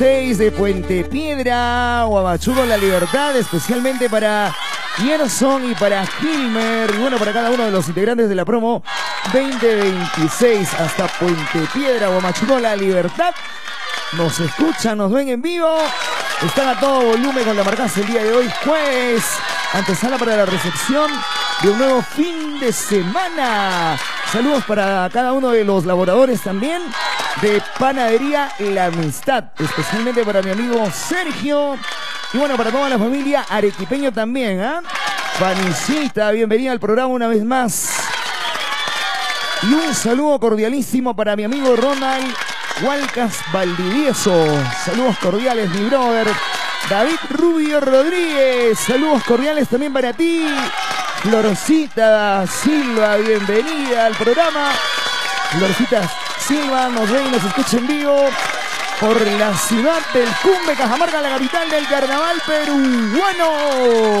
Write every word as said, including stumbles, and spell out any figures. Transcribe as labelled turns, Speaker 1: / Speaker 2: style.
Speaker 1: seis de Puente Piedra, Huamachuco, La Libertad, especialmente para Gerson y para Gilmer, y bueno, para cada uno de los integrantes de la promo veinte veintiséis hasta Puente Piedra, Huamachuco, La Libertad. Nos escuchan, nos ven en vivo, están a todo volumen con la marcaza el día de hoy, jueves, antesala para la recepción de un nuevo fin de semana. Saludos para cada uno de los laboradores también de Panadería La Amistad, especialmente para mi amigo Sergio, y bueno, para toda la familia arequipeño también, ¿eh? Panicita, bienvenida al programa una vez más. Y un saludo cordialísimo para mi amigo Ronald Hualcas Valdivieso. Saludos cordiales, mi brother. David Rubio Rodríguez, saludos cordiales también para ti. Florcita Silva, bienvenida al programa. Florcita Silva nos ve y nos escucha en vivo por la ciudad del Cumbe, Cajamarca, la capital del carnaval peruano.